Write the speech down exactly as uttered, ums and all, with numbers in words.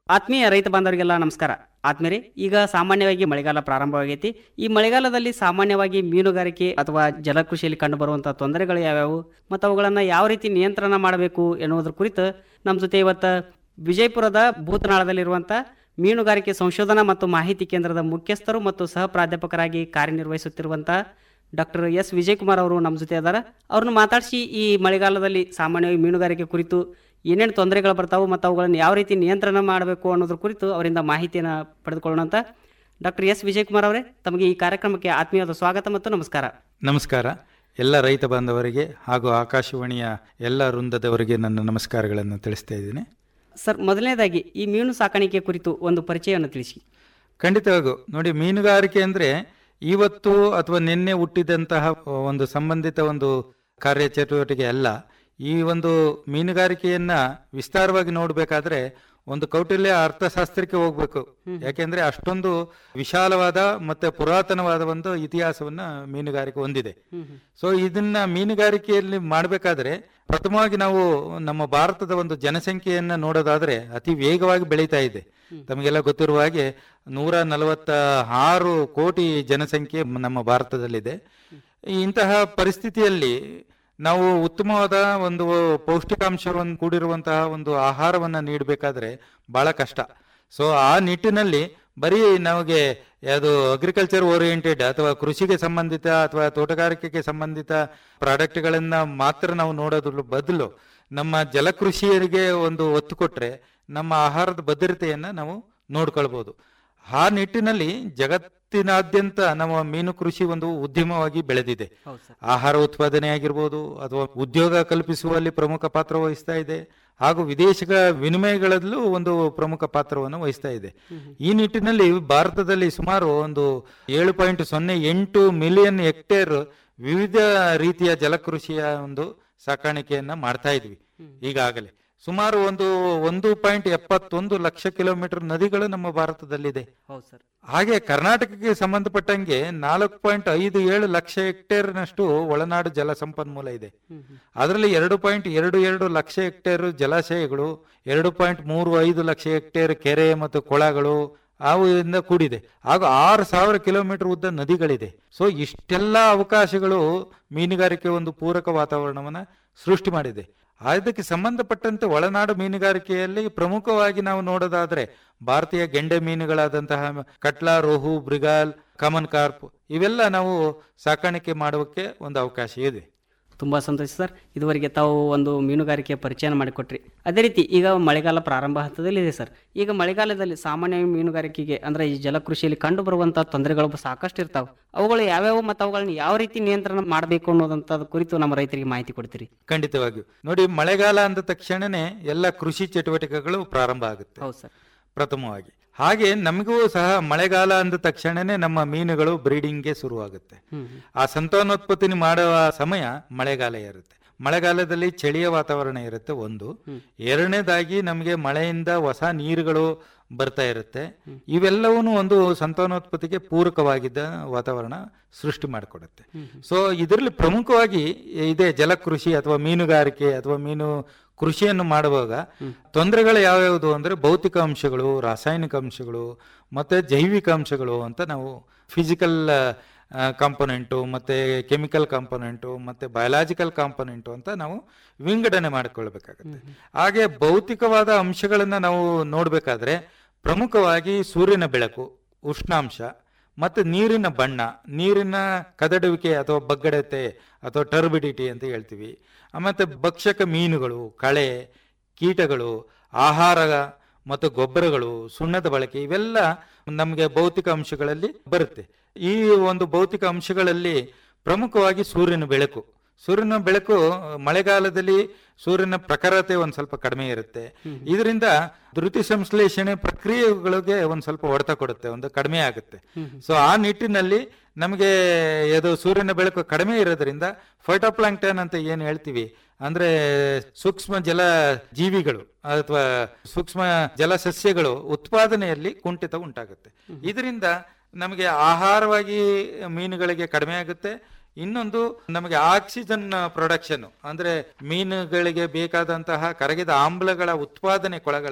ಆತ್ಮೀಯ ರೈತ ಬಾಂಧವರಿಗೆಲ್ಲ ನಮಸ್ಕಾರ. ಆತ್ಮೀಯರೇ, ಈಗ ಸಾಮಾನ್ಯವಾಗಿ ಮಳೆಗಾಲ ಪ್ರಾರಂಭವಾಗೈತಿ. ಈ ಮಳೆಗಾಲದಲ್ಲಿ ಸಾಮಾನ್ಯವಾಗಿ ಮೀನುಗಾರಿಕೆ ಅಥವಾ ಜಲಕೃಷಿಯಲ್ಲಿ ಕಂಡುಬರುವಂಥ ತೊಂದರೆಗಳು ಯಾವ್ಯಾವು ಮತ್ತು ಅವುಗಳನ್ನು ಯಾವ ರೀತಿ ನಿಯಂತ್ರಣ ಮಾಡಬೇಕು ಎನ್ನುವುದರ ಕುರಿತು ನಮ್ಮ ಜೊತೆ ಇವತ್ತು ವಿಜಯಪುರದ ಭೂತನಾಳದಲ್ಲಿರುವಂಥ ಮೀನುಗಾರಿಕೆ ಸಂಶೋಧನಾ ಮತ್ತು ಮಾಹಿತಿ ಕೇಂದ್ರದ ಮುಖ್ಯಸ್ಥರು ಮತ್ತು ಸಹ ಪ್ರಾಧ್ಯಾಪಕರಾಗಿ ಕಾರ್ಯನಿರ್ವಹಿಸುತ್ತಿರುವಂಥ ಡಾಕ್ಟರ್ ಎಸ್ ವಿಜಯಕುಮಾರ್ ಅವರು ನಮ್ಮ ಜೊತೆ ಅದಾರ. ಅವ್ರನ್ನ ಮಾತಾಡಿಸಿ ಈ ಮಳೆಗಾಲದಲ್ಲಿ ಸಾಮಾನ್ಯವಾಗಿ ಮೀನುಗಾರಿಕೆ ಕುರಿತು ಏನೇನು ತೊಂದರೆಗಳು ಬರ್ತಾವೆ ಮತ್ತು ಅವುಗಳನ್ನು ಯಾವ ರೀತಿ ನಿಯಂತ್ರಣ ಮಾಡಬೇಕು ಅನ್ನೋದ್ರ ಕುರಿತು ಅವರಿಂದ ಮಾಹಿತಿಯನ್ನು ಪಡೆದುಕೊಳ್ಳೋಣ ಅಂತ. ಡಾಕ್ಟರ್ ಎಸ್ ವಿಜಯಕುಮಾರ್ ಅವರೇ, ತಮಗೆ ಈ ಕಾರ್ಯಕ್ರಮಕ್ಕೆ ಆತ್ಮೀಯವಾದ ಸ್ವಾಗತ ಮತ್ತು ನಮಸ್ಕಾರ. ನಮಸ್ಕಾರ. ಎಲ್ಲ ರೈತ ಬಾಂಧವರಿಗೆ ಹಾಗೂ ಆಕಾಶವಾಣಿಯ ಎಲ್ಲ ವೃಂದದವರಿಗೆ ನನ್ನ ನಮಸ್ಕಾರಗಳನ್ನು ತಿಳಿಸ್ತಾ ಇದ್ದೀನಿ. ಸರ್, ಮೊದಲನೇದಾಗಿ ಈ ಮೀನು ಸಾಕಾಣಿಕೆ ಕುರಿತು ಒಂದು ಪರಿಚಯವನ್ನು ತಿಳಿಸಿ. ಖಂಡಿತವಾಗೂ ನೋಡಿ, ಮೀನುಗಾರಿಕೆ ಅಂದರೆ ಇವತ್ತು ಅಥವಾ ನಿನ್ನೆ ಹುಟ್ಟಿದಂತಹ ಒಂದು ಸಂಬಂಧಿತ ಒಂದು ಕಾರ್ಯಚಟುವಟಿಕೆ ಅಲ್ಲ. ಈ ಒಂದು ಮೀನುಗಾರಿಕೆಯನ್ನ ವಿಸ್ತಾರವಾಗಿ ನೋಡಬೇಕಾದ್ರೆ ಒಂದು ಕೌಟಿಲ್ಯ ಅರ್ಥಶಾಸ್ತ್ರಕ್ಕೆ ಹೋಗ್ಬೇಕು. ಯಾಕೆಂದ್ರೆ ಅಷ್ಟೊಂದು ವಿಶಾಲವಾದ ಮತ್ತೆ ಪುರಾತನವಾದ ಒಂದು ಇತಿಹಾಸವನ್ನ ಮೀನುಗಾರಿಕೆ ಹೊಂದಿದೆ. ಸೊ ಇದನ್ನ ಮೀನುಗಾರಿಕೆಯಲ್ಲಿ ಮಾಡಬೇಕಾದ್ರೆ ಪ್ರಥಮವಾಗಿ ನಾವು ನಮ್ಮ ಭಾರತದ ಒಂದು ಜನಸಂಖ್ಯೆಯನ್ನ ನೋಡೋದಾದ್ರೆ ಅತಿ ವೇಗವಾಗಿ ಬೆಳೀತಾ ಇದೆ. ತಮಗೆಲ್ಲ ಗೊತ್ತಿರುವ ಹಾಗೆ ನೂರ ನಲವತ್ತ ಆರು ಕೋಟಿ ಜನಸಂಖ್ಯೆ ನಮ್ಮ ಭಾರತದಲ್ಲಿದೆ. ಇಂತಹ ಪರಿಸ್ಥಿತಿಯಲ್ಲಿ ನಾವು ಉತ್ತಮವಾದ ಒಂದು ಪೌಷ್ಟಿಕಾಂಶವನ್ನು ಕೂಡಿರುವಂತಹ ಒಂದು ಆಹಾರವನ್ನು ನೀಡಬೇಕಾದ್ರೆ ಬಹಳ ಕಷ್ಟ. ಸೊ ಆ ನಿಟ್ಟಿನಲ್ಲಿ ಬರೀ ನಮಗೆ ಯಾವುದು ಅಗ್ರಿಕಲ್ಚರ್ ಓರಿಯೆಂಟೆಡ್ ಅಥವಾ ಕೃಷಿಗೆ ಸಂಬಂಧಿತ ಅಥವಾ ತೋಟಗಾರಿಕೆಗೆ ಸಂಬಂಧಿತ ಪ್ರಾಡಕ್ಟ್ಗಳನ್ನ ಮಾತ್ರ ನಾವು ನೋಡೋದ್ರ ಬದಲು ನಮ್ಮ ಜಲಕೃಷಿಯರಿಗೆ ಒಂದು ಒತ್ತು ಕೊಟ್ರೆ ನಮ್ಮ ಆಹಾರದ ಭದ್ರತೆಯನ್ನ ನಾವು ನೋಡ್ಕೊಳ್ಬಹುದು. ಆ ನಿಟ್ಟಿನಲ್ಲಿ ಜಗತ್ತಿನಾದ್ಯಂತ ನಮ್ಮ ಮೀನು ಕೃಷಿ ಒಂದು ಉದ್ಯಮವಾಗಿ ಬೆಳೆದಿದೆ. ಆಹಾರ ಉತ್ಪಾದನೆ ಆಗಿರ್ಬೋದು ಅಥವಾ ಉದ್ಯೋಗ ಕಲ್ಪಿಸುವಲ್ಲಿ ಪ್ರಮುಖ ಪಾತ್ರ ವಹಿಸ್ತಾ ಇದೆ, ಹಾಗೂ ವಿದೇಶಿಗ ವಿನಿಮಯಗಳಲ್ಲೂ ಒಂದು ಪ್ರಮುಖ ಪಾತ್ರವನ್ನು ವಹಿಸ್ತಾ ಇದೆ. ಈ ನಿಟ್ಟಿನಲ್ಲಿ ಭಾರತದಲ್ಲಿ ಸುಮಾರು ಒಂದು ಏಳು ಪಾಯಿಂಟ್ ಸೊನ್ನೆ ಎಂಟು ಮಿಲಿಯನ್ ಹೆಕ್ಟೇರ್ ವಿವಿಧ ರೀತಿಯ ಜಲಕೃಷಿಯ ಒಂದು ಸಾಕಾಣಿಕೆಯನ್ನ ಮಾಡ್ತಾ ಇದ್ವಿ. ಈಗಾಗಲೇ ಸುಮಾರು ಒಂದು ಒಂದು ಪಾಯಿಂಟ್ ಎಪ್ಪತ್ತೊಂದು ಲಕ್ಷ ಕಿಲೋಮೀಟರ್ ನದಿಗಳು ನಮ್ಮ ಭಾರತದಲ್ಲಿದೆ. ಹಾಗೆ ಕರ್ನಾಟಕಕ್ಕೆ ಸಂಬಂಧಪಟ್ಟಂಗೆ ನಾಲ್ಕು ಪಾಯಿಂಟ್ ಐದು ಏಳು ಲಕ್ಷ ಹೆಕ್ಟೇರ್ನಷ್ಟು ಒಳನಾಡು ಜಲ ಸಂಪನ್ಮೂಲ ಇದೆ. ಅದರಲ್ಲಿ ಎರಡು ಪಾಯಿಂಟ್ ಎರಡು ಎರಡು ಲಕ್ಷ ಹೆಕ್ಟೇರ್ ಜಲಾಶಯಗಳು, ಎರಡು ಪಾಯಿಂಟ್ ಮೂರು ಐದು ಲಕ್ಷ ಹೆಕ್ಟೇರ್ ಕೆರೆ ಮತ್ತು ಕೊಳಗಳು ಅವುಗಳಿಂದ ಕೂಡಿದೆ. ಹಾಗೂ ಆರು ಸಾವಿರ ಕಿಲೋಮೀಟರ್ ಉದ್ದ ನದಿಗಳಿದೆ. ಸೊ ಇಷ್ಟೆಲ್ಲ ಅವಕಾಶಗಳು ಮೀನುಗಾರಿಕೆ ಒಂದು ಪೂರಕ ವಾತಾವರಣವನ್ನ ಸೃಷ್ಟಿ ಮಾಡಿದೆ. ಅದಕ್ಕೆ ಸಂಬಂಧಪಟ್ಟಂತೆ ಒಳನಾಡು ಮೀನುಗಾರಿಕೆಯಲ್ಲಿ ಪ್ರಮುಖವಾಗಿ ನಾವು ನೋಡೋದಾದ್ರೆ ಭಾರತೀಯ ಗೆಂಡೆ ಮೀನುಗಳಾದಂತಹ ಕಟ್ಲಾ, ರೋಹು, ಬ್ರಿಗಾಲ್, ಕಾಮನ್ ಕಾರ್ಪ್ ಇವೆಲ್ಲ ನಾವು ಸಾಕಾಣಿಕೆ ಮಾಡೋಕ್ಕೆ ಒಂದು ಅವಕಾಶ ಇದೆ. ತುಂಬ ಸಂತೋಷ ಸರ್. ಇದುವರೆಗೆ ತಾವು ಒಂದು ಮೀನುಗಾರಿಕೆಯ ಪರಿಚಯ ಮಾಡಿಕೊಟ್ರಿ. ಅದೇ ರೀತಿ ಈಗ ಮಳೆಗಾಲ ಪ್ರಾರಂಭ ಹಂತದಲ್ಲಿದೆ ಸರ್. ಈಗ ಮಳೆಗಾಲದಲ್ಲಿ ಸಾಮಾನ್ಯವಾಗಿ ಮೀನುಗಾರಿಕೆಗೆ ಅಂದರೆ ಈ ಜಲಕೃಷಿಯಲ್ಲಿ ಕಂಡು ಬರುವಂಥ ತೊಂದರೆಗಳು ಸಾಕಷ್ಟು ಇರ್ತಾವೆ. ಅವುಗಳು ಯಾವ್ಯಾವು ಮತ್ತು ಅವುಗಳನ್ನ ಯಾವ ರೀತಿ ನಿಯಂತ್ರಣ ಮಾಡಬೇಕು ಅನ್ನೋದಂಥದ್ದು ಕುರಿತು ನಮ್ಮ ರೈತರಿಗೆ ಮಾಹಿತಿ ಕೊಡ್ತೀರಿ. ಖಂಡಿತವಾಗಿಯೂ ನೋಡಿ, ಮಳೆಗಾಲ ಅಂದ ತಕ್ಷಣನೇ ಎಲ್ಲ ಕೃಷಿ ಚಟುವಟಿಕೆಗಳು ಪ್ರಾರಂಭ ಆಗುತ್ತೆ. ಹೌದು ಸರ್. ಪ್ರಥಮವಾಗಿ ಹಾಗೆ ನಮಗೂ ಸಹ ಮಳೆಗಾಲ ಅಂದ ತಕ್ಷಣನೇ ನಮ್ಮ ಮೀನುಗಳು ಬ್ರೀಡಿಂಗ್ಗೆ ಶುರುವಾಗುತ್ತೆ. ಆ ಸಂತಾನೋತ್ಪತ್ತಿ ಮಾಡುವ ಸಮಯ ಮಳೆಗಾಲ ಇರುತ್ತೆ. ಮಳೆಗಾಲದಲ್ಲಿ ಚಳಿಯ ವಾತಾವರಣ ಇರುತ್ತೆ ಒಂದು. ಎರಡನೇದಾಗಿ ನಮಗೆ ಮಳೆಯಿಂದ ಹೊಸ ನೀರುಗಳು ಬರ್ತಾ ಇರುತ್ತೆ. ಇವೆಲ್ಲವೂ ಒಂದು ಸಂತಾನೋತ್ಪತ್ತಿಗೆ ಪೂರಕವಾಗಿದ್ದ ವಾತಾವರಣ ಸೃಷ್ಟಿ ಮಾಡಿಕೊಡುತ್ತೆ. ಸೊ ಇದರಲ್ಲಿ ಪ್ರಮುಖವಾಗಿ ಇದೇ ಜಲಕೃಷಿ ಅಥವಾ ಮೀನುಗಾರಿಕೆ ಅಥವಾ ಮೀನು ಕೃಷಿಯನ್ನು ಮಾಡುವಾಗ ತೊಂದರೆಗಳು ಯಾವ್ಯಾವುದು ಅಂದ್ರೆ ಭೌತಿಕ ಅಂಶಗಳು, ರಾಸಾಯನಿಕ ಅಂಶಗಳು ಮತ್ತೆ ಜೈವಿಕ ಅಂಶಗಳು ಅಂತ ನಾವು ಫಿಸಿಕಲ್ ಕಾಂಪೊನೆಂಟು ಮತ್ತೆ ಕೆಮಿಕಲ್ ಕಾಂಪೊನೆಂಟು ಮತ್ತೆ ಬಯೋಲಾಜಿಕಲ್ ಕಾಂಪೊನೆಂಟು ಅಂತ ನಾವು ವಿಂಗಡಣೆ ಮಾಡಿಕೊಳ್ಬೇಕಾಗತ್ತೆ. ಹಾಗೆ ಭೌತಿಕವಾದ ಅಂಶಗಳನ್ನ ನಾವು ನೋಡ್ಬೇಕಾದ್ರೆ ಪ್ರಮುಖವಾಗಿ ಸೂರ್ಯನ ಬೆಳಕು, ಉಷ್ಣಾಂಶ ಮತ್ತೆ ನೀರಿನ ಬಣ್ಣ, ನೀರಿನ ಕದಡುವಿಕೆ ಅಥವಾ ಬಗ್ಗಡತೆ ಅಥವಾ ಟರ್ಬಿಡಿಟಿ ಅಂತ ಹೇಳ್ತೀವಿ. ಮತ್ತೆ ಭಕ್ಷಕ ಮೀನುಗಳು, ಕಳೆ, ಕೀಟಗಳು, ಆಹಾರ ಮತ್ತು ಗೊಬ್ಬರಗಳು, ಸುಣ್ಣದ ಬಳಕೆ ಇವೆಲ್ಲ ನಮಗೆ ಭೌತಿಕ ಅಂಶಗಳಲ್ಲಿ ಬರುತ್ತೆ. ಈ ಒಂದು ಭೌತಿಕ ಅಂಶಗಳಲ್ಲಿ ಪ್ರಮುಖವಾಗಿ ಸೂರ್ಯನ ಬೆಳಕು. ಸೂರ್ಯನ ಬೆಳಕು ಮಳೆಗಾಲದಲ್ಲಿ ಸೂರ್ಯನ ಪ್ರಖರತೆ ಒಂದ್ ಸ್ವಲ್ಪ ಕಡಿಮೆ ಇರುತ್ತೆ. ಇದರಿಂದ ದ್ಯುತಿ ಸಂಶ್ಲೇಷಣೆ ಪ್ರಕ್ರಿಯೆಗಳಿಗೆ ಒಂದ್ ಸ್ವಲ್ಪ ಹೊಡೆತ ಕೊಡುತ್ತೆ, ಒಂದು ಕಡಿಮೆ ಆಗುತ್ತೆ. ಸೊ ಆ ನಿಟ್ಟಿನಲ್ಲಿ ನಮಗೆ ಇದು ಸೂರ್ಯನ ಬೆಳಕು ಕಡಿಮೆ ಇರೋದ್ರಿಂದ ಫೈಟೋಪ್ಲಾಂಕ್ಟನ್ ಅಂತ ಏನ್ ಹೇಳ್ತೀವಿ ಅಂದ್ರೆ ಸೂಕ್ಷ್ಮ ಜಲ ಜೀವಿಗಳು ಅಥವಾ ಸೂಕ್ಷ್ಮ ಜಲಸಸ್ಯಗಳು ಉತ್ಪಾದನೆಯಲ್ಲಿ ಕುಂಠಿತ ಉಂಟಾಗುತ್ತೆ. ಇದರಿಂದ ನಮಗೆ ಆಹಾರವಾಗಿ ಮೀನುಗಳಿಗೆ ಕಡಿಮೆ ಆಗುತ್ತೆ. ಇನ್ನೊಂದು ನಮಗೆ ಆಕ್ಸಿಜನ್ ಪ್ರೊಡಕ್ಷನ್ ಅಂದ್ರೆ ಮೀನುಗಳಿಗೆ ಬೇಕಾದಂತಹ ಕರಗಿದ ಆಮ್ಲಗಳ ಉತ್ಪಾದನೆ ಕೊಳಗಳ